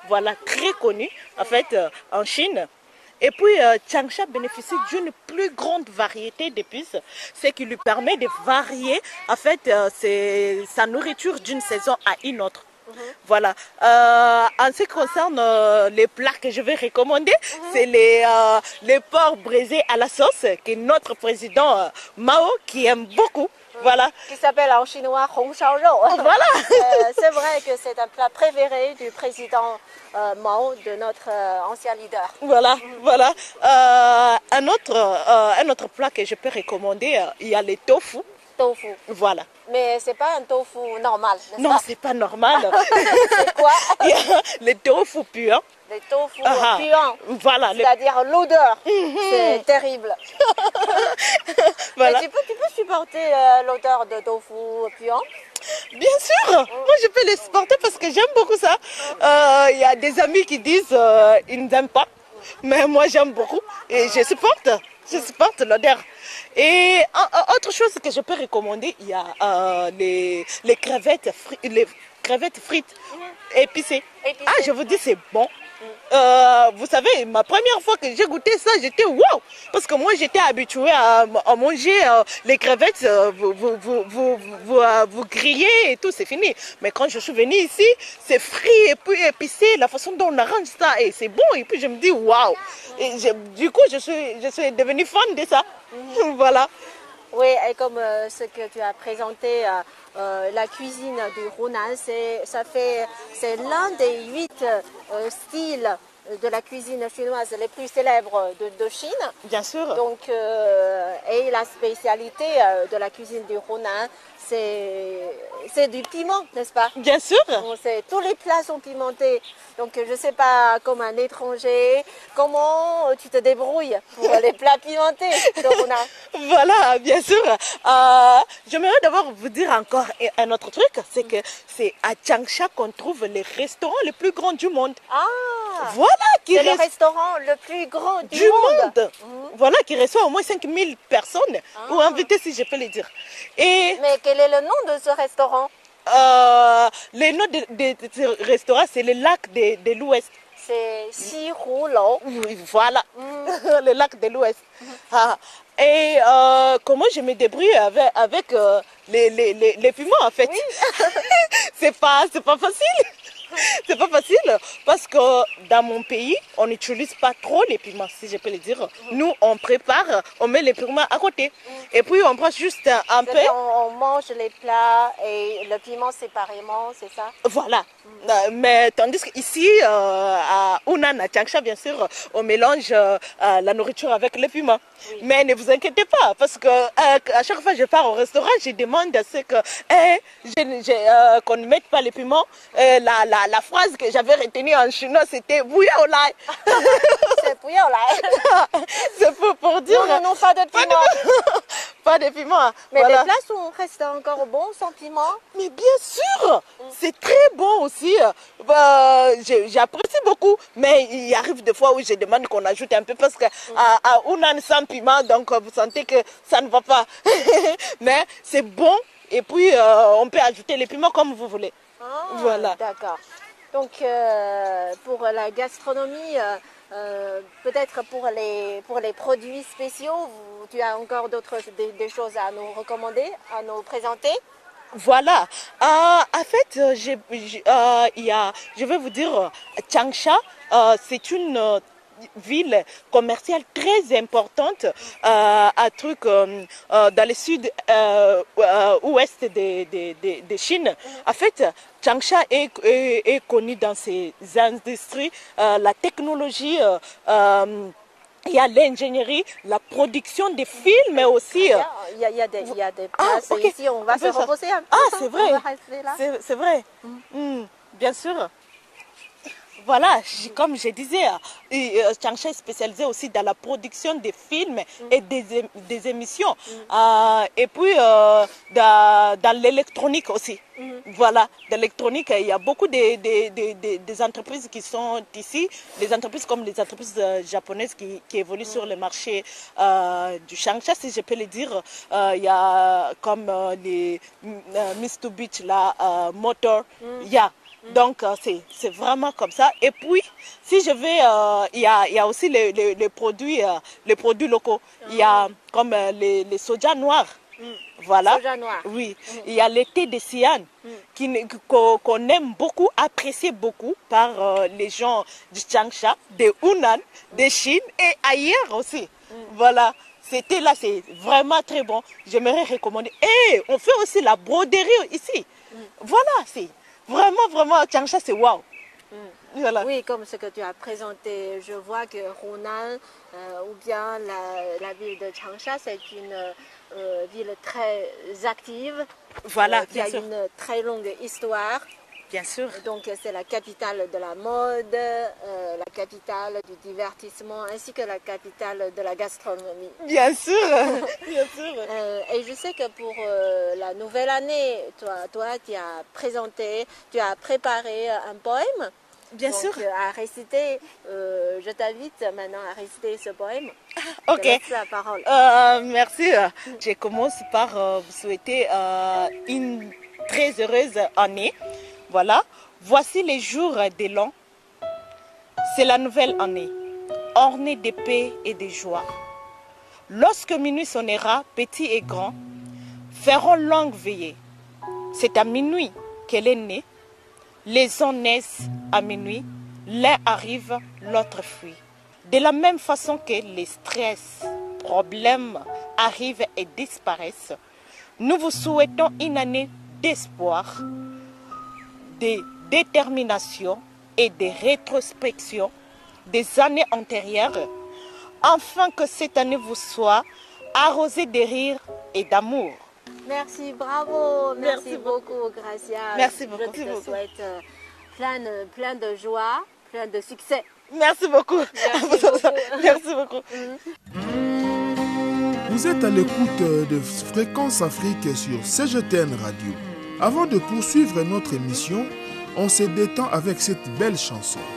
voilà, très connu en fait en Chine. Et puis, Changsha bénéficie d'une plus grande variété d'épices, ce qui lui permet de varier en fait sa nourriture d'une saison à une autre. Voilà. En ce qui concerne les plats que je vais recommander, c'est les porcs braisés à la sauce que notre président Mao qui aime beaucoup. Voilà. Qui s'appelle en chinois Hong Shao Rou. Voilà. C'est vrai que c'est un plat préféré du président Mao, de notre ancien leader. Voilà, voilà. Un autre plat que je peux recommander, il y a les tofu. Tofu. Voilà. Mais c'est pas un tofu normal, n'est-ce Non, pas? c'est pas normal. C'est quoi? Il y a les tofu puants. Les tofu puants. Voilà. C'est-à-dire l'odeur. C'est terrible. Voilà. Mais tu peux supporter l'odeur de tofu puant? Bien sûr, moi je peux les supporter parce que j'aime beaucoup ça. Il y a des amis qui disent ils n'aiment pas, mais moi j'aime beaucoup et je supporte l'odeur. Et autre chose que je peux recommander, il y a les crevettes frites épicées. Ah, je vous dis, c'est bon. Vous savez, ma première fois que j'ai goûté ça, j'étais wow! Parce que moi, j'étais habituée à manger les crevettes, vous grillez et tout, c'est fini. Mais quand je suis venue ici, c'est frit et puis épicé, la façon dont on arrange ça, et c'est bon. Et puis je me dis wow! Et du coup, je suis devenue fan de ça. Voilà. Oui, et comme ce que tu as présenté, la cuisine du Hunan, c'est l'un des 8 styles de la cuisine chinoise les plus célèbres de Chine. Bien sûr. Donc, et la spécialité de la cuisine du Hunan, c'est du piment, n'est-ce pas? Bien sûr. Bon, tous les plats sont pimentés. Donc, je ne sais pas, comme un étranger, comment tu te débrouilles pour les plats pimentés de Hunan. Voilà, bien sûr. J'aimerais d'abord vous dire encore un autre truc, c'est que c'est à Changsha qu'on trouve les restaurants les plus grands du monde. Ah! Voilà, c'est le restaurant le plus grand du monde. Voilà, qui reçoit au moins 5000 personnes, ou invités si je peux le dire. Mais quel est le nom de ce restaurant? Le nom de ce restaurant, c'est le lac de l'Ouest. C'est Xihulou. Oui, voilà, le lac de l'Ouest. Et comment je me débrouille avec les piments en fait. Oui. C'est pas facile. C'est pas facile parce que dans mon pays, on n'utilise pas trop les piments, si je peux le dire. Nous, on prépare, on met les piments à côté. Et puis, on prend juste un peu. On mange les plats et le piment séparément, c'est ça? Voilà. Mais tandis qu'ici, à Hunan, à Changsha, bien sûr, on mélange la nourriture avec les piments. Oui. Mais ne vous inquiétez pas, parce que à chaque fois que je pars au restaurant, je demande à ce que qu'on ne mette pas les piments. La phrase que j'avais retenue en chinois, c'était bouillé au lait. C'est bouillé au lait. C'est pour dire. Non, pas de piment. Pas de piment. Mais voilà. Les plats restent encore bons sans piment. Mais bien sûr, c'est très bon aussi. J'apprécie beaucoup, mais il arrive des fois où je demande qu'on ajoute un peu parce que à Hunan sans piment, donc vous sentez que ça ne va pas. Mais c'est bon et puis on peut ajouter les piments comme vous voulez. Voilà. D'accord. Donc pour la gastronomie, peut-être pour les produits spéciaux, tu as encore des choses à nous recommander, à nous présenter? Voilà. En fait, je vais vous dire, Changsha, c'est une ville commerciale très importante dans le sud-ouest de Chine. En fait, Changsha est connu dans ses industries, la technologie, il y a l'ingénierie, la production des films aussi. Il y a des places ici, on va se reposer un peu. Ah, c'est vrai. C'est vrai. Bien sûr. Voilà, comme je disais, Changsha est spécialisé aussi dans la production des films et des émissions. Et puis dans l'électronique aussi. Voilà, dans l'électronique, il y a beaucoup des entreprises qui sont ici, des entreprises comme les entreprises japonaises qui évoluent sur le marché du Changsha, si je peux le dire. Il y a comme les Mitsubishi, Motor, il y a. Donc, c'est vraiment comme ça. Et puis, si je vais, il y a aussi les produits locaux. Il y a comme les soja noirs. Voilà. Soja noir. Oui. Il y a le thé de Sian qu'on aime beaucoup, apprécié beaucoup par les gens du Changsha, de Hunan, de Chine et ailleurs aussi. Voilà. C'était là, c'est vraiment très bon. J'aimerais recommander. Et on fait aussi la broderie ici. Voilà, c'est vraiment, Changsha, c'est waouh. Voilà. Oui, comme ce que tu as présenté, je vois que Hunan ou bien la ville de Changsha, c'est une ville très active, Voilà, qui a une très longue histoire. Bien sûr. Donc c'est la capitale de la mode, la capitale du divertissement ainsi que la capitale de la gastronomie. Bien sûr, bien sûr. Et je sais que pour la nouvelle année, toi tu as préparé un poème. Bien Donc, sûr. À réciter, je t'invite maintenant à réciter ce poème. Ok. Je te laisse la parole. Merci. Je commence par vous souhaiter une très heureuse année. Voilà. Voici les jours de l'an. C'est la nouvelle année, ornée de paix et de joie. Lorsque minuit sonnera, petits et grands feront longue veillée. C'est à minuit qu'elle est née. Les uns naissent à minuit, l'un arrive, l'autre fuit. De la même façon que les stress, problèmes arrivent et disparaissent, nous vous souhaitons une année d'espoir, de détermination et de rétrospection des années antérieures, afin que cette année vous soit arrosée de rire et d'amour. Merci, bravo, merci beaucoup, Gracia. Merci beaucoup. Je te souhaite plein de joie, plein de succès. Merci beaucoup. Merci beaucoup. Merci beaucoup. Vous êtes à l'écoute de Fréquence Afrique sur CGTN Radio. Avant de poursuivre notre émission, on se détend avec cette belle chanson.